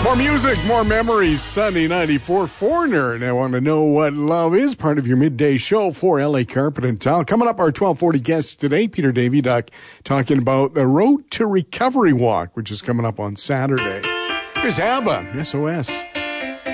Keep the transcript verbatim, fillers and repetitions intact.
More music, more memories. Sunday ninety-four Foreigner. And I want to know what love is. Part of your midday show for L A Carpet and Tile. Coming up, our twelve forty guest today, Peter Davidoff, talking about the Road to Recovery Walk, which is coming up on Saturday. Here's ABBA, S O S.